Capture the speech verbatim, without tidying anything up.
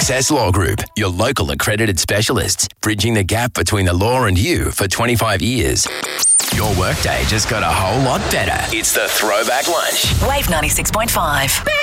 S Law Group, your local accredited specialists, bridging the gap between the law and you for twenty-five years. Your workday just got a whole lot better. It's the Throwback Lunch. Wave ninety-six point five.